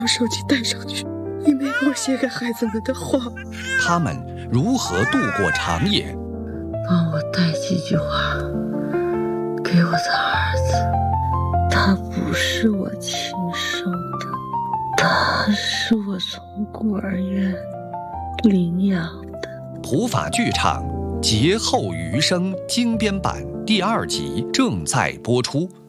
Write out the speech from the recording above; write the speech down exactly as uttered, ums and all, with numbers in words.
把手机带上去，里面有我写给孩子们的话。 他们如何度过长夜？ 帮我带几句话给我的儿子，他不是我亲生的，他是我从孤儿院领养的。 普法剧场劫后余生精编版第二集正在播出。